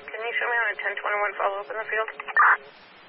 can you show me on a 1021 follow-up in the field?